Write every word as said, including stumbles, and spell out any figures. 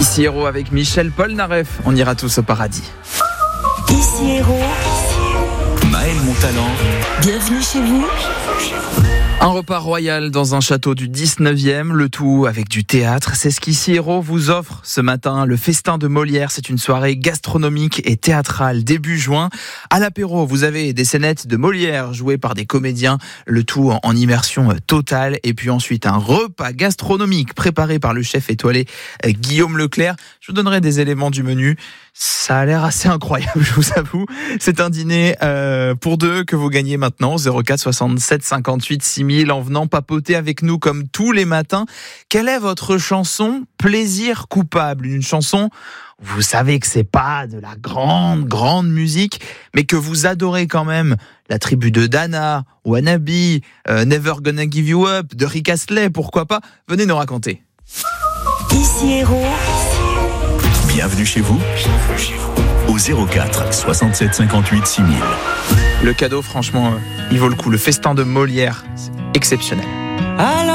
Ici Héros avec Michel Polnareff, on ira tous au paradis. Ici Héros, Maël Montalent, bienvenue chez vous. Un repas royal dans un château du dix-neuvième, le tout avec du théâtre. C'est ce qu'Ici Héros vous offre ce matin. Le festin de Molière, c'est une soirée gastronomique et théâtrale début juin. À l'apéro, vous avez des scénettes de Molière jouées par des comédiens, le tout en immersion totale. Et puis ensuite, un repas gastronomique préparé par le chef étoilé Guillaume Leclerc. Je vous donnerai des éléments du menu. Ça a l'air assez incroyable, je vous avoue. C'est un dîner euh, pour deux que vous gagnez maintenant. zéro quatre soixante-sept cinquante-huit six mille en venant papoter avec nous comme tous les matins. Quelle est votre chanson plaisir coupable? Une chanson, vous savez que c'est pas de la grande, grande musique, mais que vous adorez quand même. La tribu de Dana, Wannabe, euh, Never Gonna Give You Up, de Rick Astley, pourquoi pas? Venez nous raconter. Ici Héros, bienvenue chez vous au zéro quatre soixante-sept cinquante-huit six mille. Le cadeau, franchement, euh, il vaut le coup. Le festin de Molière, c'est exceptionnel. alors